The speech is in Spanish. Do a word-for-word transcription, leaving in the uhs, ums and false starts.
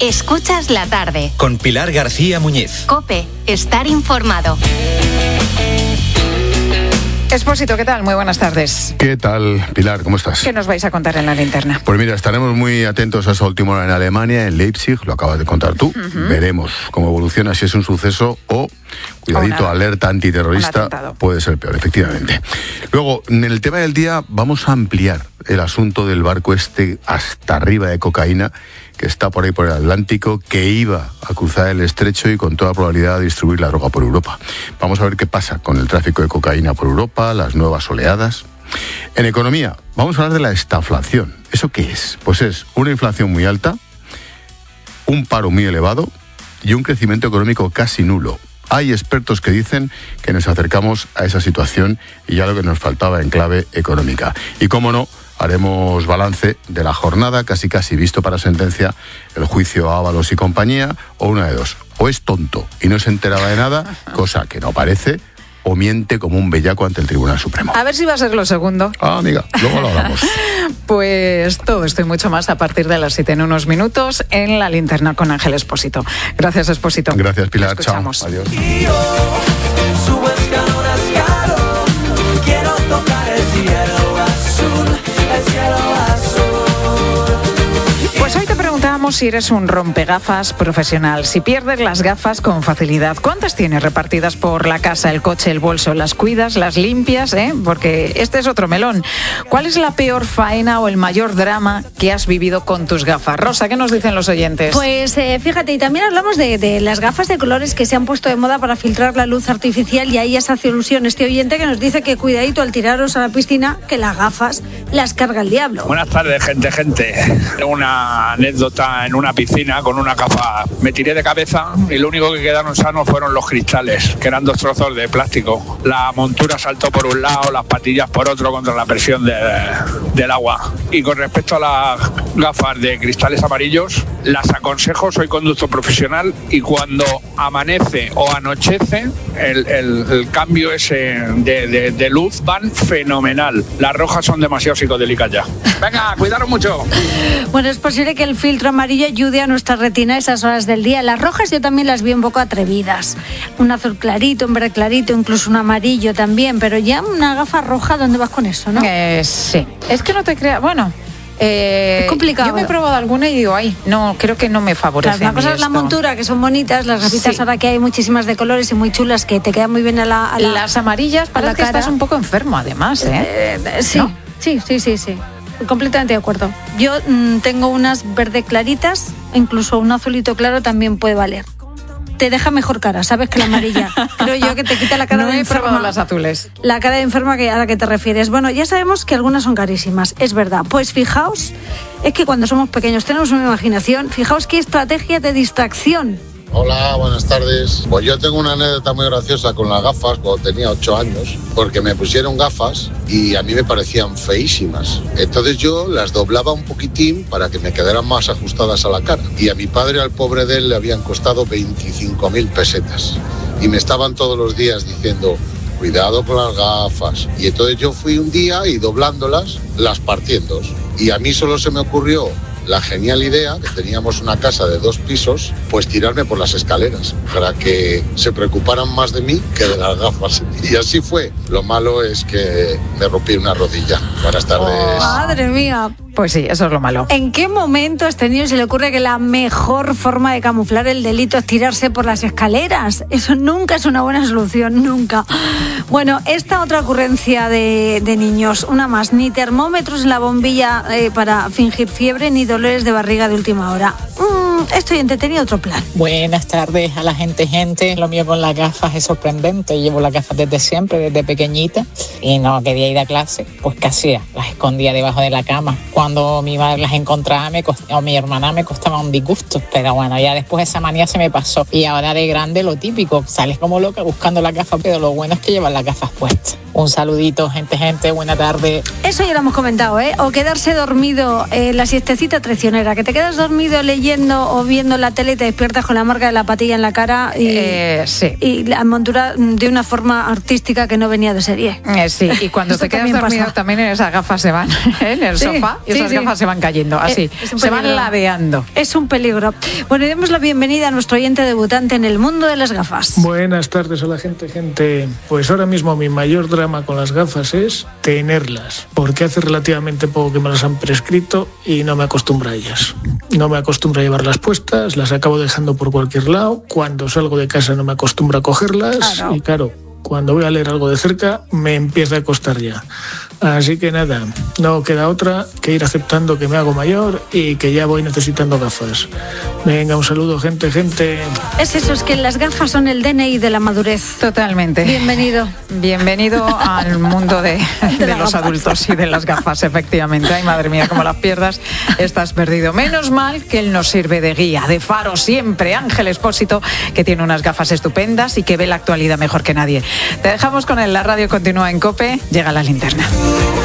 Escuchas la tarde. Con Pilar García Muñiz. COPE. Estar informado. Expósito, ¿qué tal? Muy buenas tardes. ¿Qué tal, Pilar? ¿Cómo estás? ¿Qué nos vais a contar en la linterna? Pues mira, estaremos muy atentos a esa última hora en Alemania, en Leipzig, lo acabas de contar tú. Uh-huh. Veremos cómo evoluciona, si es un suceso o, cuidadito, una, alerta antiterrorista, puede ser peor, efectivamente. Luego, en el tema del día, vamos a ampliar el asunto del barco este hasta arriba de cocaína, que está por ahí por el Atlántico, que iba a cruzar el estrecho y con toda probabilidad a distribuir la droga por Europa. Vamos a ver qué pasa con el tráfico de cocaína por Europa, las nuevas oleadas. En economía, vamos a hablar de la estaflación. ¿Eso qué es? Pues es una inflación muy alta, un paro muy elevado y un crecimiento económico casi nulo. Hay expertos que dicen que nos acercamos a esa situación y ya lo que nos faltaba en clave económica. Y cómo no, haremos balance de la jornada, casi casi visto para sentencia, el juicio a Ábalos y compañía, o una de dos. O es tonto y no se enteraba de nada, cosa que no parece, o miente como un bellaco ante el Tribunal Supremo. A ver si va a ser lo segundo. Ah, amiga, luego lo hablamos. Pues todo esto y mucho más a partir de las siete en unos minutos en la linterna con Ángel Expósito. Gracias, Expósito. Gracias, Pilar. Chao. Adiós. Pues hoy te preguntábamos si eres un rompegafas profesional, si pierdes las gafas con facilidad. ¿Cuántas tienes repartidas por la casa, el coche, el bolso? ¿Las cuidas, las limpias? ¿eh? Porque este es otro melón. ¿Cuál es la peor faena o el mayor drama que has vivido con tus gafas? Rosa, ¿qué nos dicen los oyentes? Pues eh, fíjate, y también hablamos de, de las gafas de colores que se han puesto de moda para filtrar la luz artificial, y ahí se hace alusión este oyente que nos dice que cuidadito al tiraros a la piscina, que las gafas las carga el diablo. Buenas tardes, gente, gente. Tengo una anécdota en una piscina con una gafa. Me tiré de cabeza y lo único que quedaron sanos fueron los cristales, que eran dos trozos de plástico. La montura saltó por un lado, las patillas por otro contra la presión de, del agua. Y con respecto a las gafas de cristales amarillos, las aconsejo, soy conductor profesional, y cuando amanece o anochece, el, el, el cambio ese de, de, de luz van fenomenal. Las rojas son demasiado psicodélicas ya. Venga, cuidaros mucho. Bueno, es posible que el filtro amarillo ayude a nuestra retina a esas horas del día. Las rojas yo también las vi un poco atrevidas. Un azul clarito, un verde clarito, incluso un amarillo también, pero ya una gafa roja, ¿dónde vas con eso, no? Eh, sí. Es que no te creas, bueno... Eh, es complicado. Yo me he probado alguna y digo, ay, no, creo que no me favorece. Claro, una cosa es la montura, que son bonitas, las gafitas, sí. Ahora que hay muchísimas de colores y muy chulas que te quedan muy bien a la, a la Las amarillas, para la que cara. Estás un poco enfermo, además, ¿eh? eh sí, ¿no? sí, sí, sí, sí. Completamente de acuerdo. Yo mmm, tengo unas verde claritas, incluso un azulito claro también puede valer. Te deja mejor cara, sabes, que la amarilla. Creo yo que te quita la cara no de enferma. No he probado las azules. La cara de enferma que, a la que te refieres. Bueno, ya sabemos que algunas son carísimas, es verdad. Pues fijaos, es que cuando somos pequeños tenemos una imaginación. Fijaos qué estrategia de distracción. Hola, buenas tardes. Pues yo tengo una anécdota muy graciosa con las gafas cuando tenía ocho años, porque me pusieron gafas y a mí me parecían feísimas. Entonces yo las doblaba un poquitín para que me quedaran más ajustadas a la cara. Y a mi padre, al pobre de él, le habían costado veinticinco mil pesetas. Y me estaban todos los días diciendo, cuidado con las gafas. Y entonces yo fui un día y doblándolas, las partí en dos. Y a mí solo se me ocurrió la genial idea, que teníamos una casa de dos pisos, pues tirarme por las escaleras para que se preocuparan más de mí que de las gafas. Y así fue. Lo malo es que me rompí una rodilla. Buenas tardes. Oh, madre mía. Pues sí, eso es lo malo. ¿En qué momento a este niño se le ocurre que la mejor forma de camuflar el delito es tirarse por las escaleras? Eso nunca es una buena solución, nunca. Bueno, esta otra ocurrencia de, de niños, una más, ni termómetros en la bombilla eh, para fingir fiebre, ni dolores de barriga de última hora. Mm, estoy entretenido, otro plan. Buenas tardes a la gente, gente. Lo mío con las gafas es sorprendente. Llevo las gafas desde siempre, desde pequeñita, y no quería ir a clase. Pues ¿qué hacía? Las escondía debajo de la cama. Cuando mi madre las encontraba me cost- o mi hermana me costaba un disgusto, pero bueno, ya después esa manía se me pasó y ahora de grande lo típico, sales como loca buscando las gafas, pero lo bueno es que llevan las gafas puestas. Un saludito, gente, gente, buena tarde. Eso ya lo hemos comentado, ¿eh? O quedarse dormido, eh, la siestecita traicionera, que te quedas dormido leyendo o viendo la tele y te despiertas con la marca de la patilla en la cara y, eh, sí. y la montura de una forma artística que no venía de serie. Eh, sí, y cuando Eso te quedas también dormido pasa. también esas gafas se van en el Sí, sofá y sí, esas sí. gafas se van cayendo, así, Eh, es un se van peligro. ladeando. Es un peligro. Bueno, y demos la bienvenida a nuestro oyente debutante en el mundo de las gafas. Buenas tardes a la gente, gente. Pues ahora mismo mi mayor drama con las gafas es tenerlas, porque hace relativamente poco que me las han prescrito y no me acostumbro a ellas. No me acostumbro a llevarlas puestas, las acabo dejando por cualquier lado. Cuando salgo de casa no me acostumbro a cogerlas Claro. y claro, cuando voy a leer algo de cerca me empieza a costar ya. Así que nada, no queda otra que ir aceptando que me hago mayor y que ya voy necesitando gafas. Venga, un saludo, gente, gente. Es eso, es que las gafas son el D N I de la madurez. Totalmente. Bienvenido. Bienvenido al mundo de, de, De las los gafas. adultos y de las gafas, efectivamente. Ay, madre mía, como las pierdas, estás perdido. Menos mal que él nos sirve de guía, de faro siempre. Ángel Expósito, que tiene unas gafas estupendas y que ve la actualidad mejor que nadie. Te dejamos con él. La radio continúa en COPE. Llega la linterna.